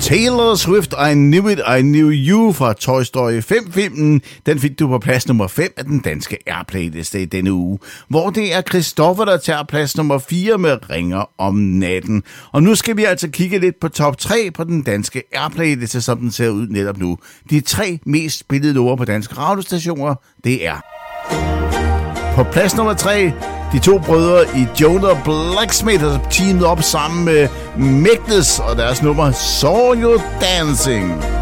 Taylor Swift, I Knew It, I Knew You fra Toy Story 5-filmen. Den fik du på plads nummer 5 af den danske Airplay-liste i denne uge, hvor det er Christoffer, der tager plads nummer 4 med Ringer om natten. Og nu skal vi altså kigge lidt på top 3 på den danske Airplay-liste, som den ser ud netop nu. De 3 mest spillede numre på danske radiostationer, det er på plads nummer 3, de 2 brødre i Jonah Blacksmith har teamet op sammen med Mægnes og deres nummer Saw You Dancing.